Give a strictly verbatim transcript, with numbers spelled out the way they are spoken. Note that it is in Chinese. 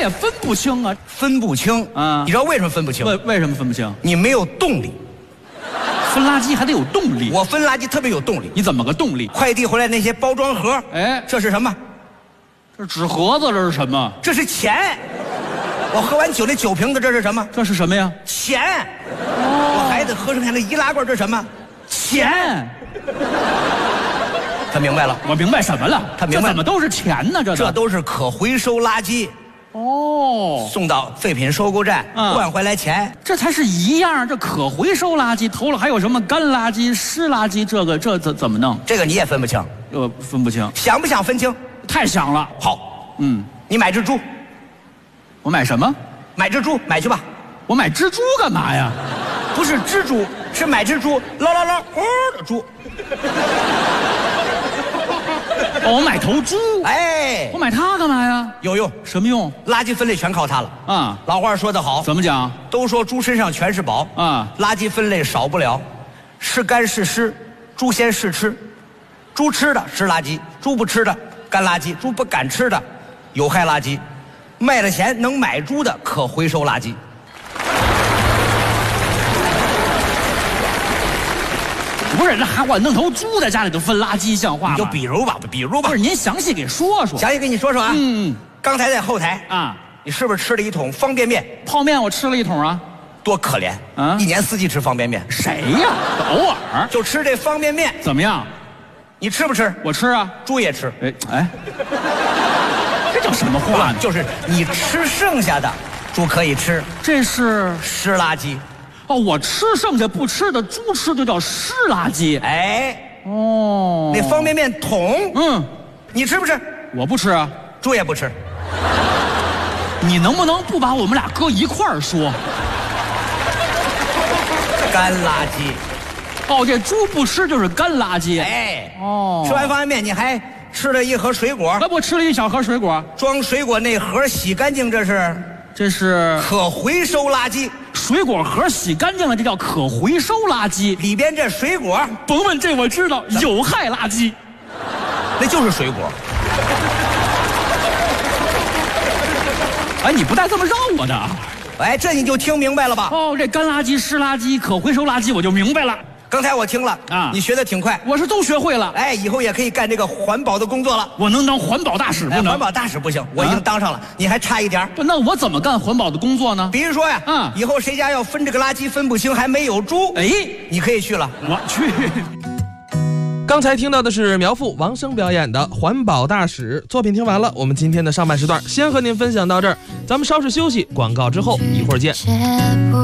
也分不清啊， 分不清啊！ 你知道为什么分不清？ 为为什么分不清？ 你没有动力。 分垃圾还得有动力。 我分垃圾特别有动力。 你怎么个动力？ 快递回来那些包装盒， 哎， 这是什么？ 这纸盒子，这是什么？ 这是钱。我喝完酒那酒瓶子，这是什么？ 这是什么呀？ 钱。哦、我孩子喝剩下的易拉罐，这是什么？钱。他明白了。 我明白什么了？ 他明白这怎么都是钱呢？这这都是可回收垃圾。 哦， 送到废品收购站，嗯、换回来钱， 这才是一样。这可回收垃圾，头了还有什么干垃圾、湿垃圾？这个这怎怎么弄？ 这个你也分不清， 呃，分不清。 想不想分清？ 太想了。 好， 嗯， 你买只猪。 我买什么？ 买只猪，买去吧。 我买只猪干嘛呀？ 不是蜘蛛，是买只猪，捞捞捞，呼的猪。 哦，我买头猪。 哎， 我买它干嘛呀？ 有用。 什么用？ 垃圾分类全靠它了。 啊， 老话说得好。 怎么讲？ 都说猪身上全是宝。 啊， 垃圾分类少不了，是干是湿，猪先试吃。猪吃的湿垃圾，猪不吃的干垃圾，猪不敢吃的有害垃圾。卖了钱能买猪的可回收垃圾。 不是，这还我弄头猪在家里头分垃圾，像话吗？ 你就比如吧，比如吧。 不是，您详细给说说。 详细给你说说啊。 嗯， 刚才在后台啊， 你是不是吃了一桶方便面？ 泡面我吃了一桶啊。 多可怜啊！ 一年四季吃方便面。 谁呀？偶尔就吃这方便面。 怎么样？ 你吃不吃？ 我吃啊。 猪也吃。 哎哎，这叫什么话呢？ 就是你吃剩下的，猪可以吃。 这是湿垃圾。 哦，我吃剩下不吃的，猪吃就叫湿垃圾。 哎， 哦， 那方便面桶， 嗯， 你吃不吃？ 我不吃啊， 猪也不吃。 你能不能不把我们俩搁一块儿说？ 干垃圾。 哦，这猪不吃就是干垃圾。 哎， 哦， 吃完方便面你还吃了一盒水果。 那不吃了一小盒水果， 装水果那盒洗干净，这是这是可回收垃圾。 水果盒洗干净了，这叫可回收垃圾。 里边这水果， 甭问，这我知道，有害垃圾。 那就是水果。 哎，你不带这么绕我的。 哎，这你就听明白了吧？ 哦，这干垃圾、湿垃圾、可回收垃圾，我就明白了。 刚才我听了啊，你学得挺快， 我是都学会了。 哎，以后也可以干这个环保的工作了。 我能当环保大使不能？ 环保大使不行，我已经当上了，你还差一点。 不，那我怎么干环保的工作呢？ 比如说呀，嗯，以后谁家要分这个垃圾分不清，还没有猪，哎，你可以去了。 我去。 刚才听到的是苗阜、王声表演的《环保大使》作品。听完了，我们今天的上半时段先和您分享到这儿，咱们稍事休息，广告之后一会儿见。